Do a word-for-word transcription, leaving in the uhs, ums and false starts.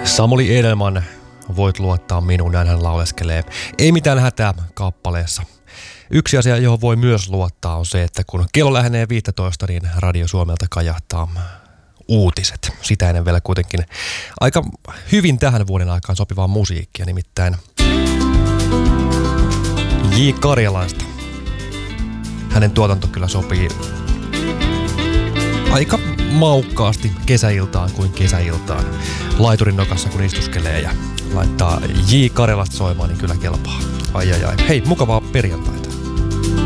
Samuli Edelman, voit luottaa minuun, näin hän lauleskelee. Ei mitään hätää kappaleessa. Yksi asia, johon voi myös luottaa, on se, että kun kello lähenee viisitoista, niin Radio Suomelta kajahtaa uutiset. Sitä ennen vielä kuitenkin aika hyvin tähän vuoden aikaan sopivaa musiikkia, nimittäin J. Karjalaista. Hänen tuotanto kyllä sopii aika maukkaasti kesäiltaan kuin kesäiltaan. Laiturin nokassa kun istuskelee ja laittaa J. Karjalasta soimaan, niin kyllä kelpaa. Ai ai ai. Hei, mukavaa perjantaita.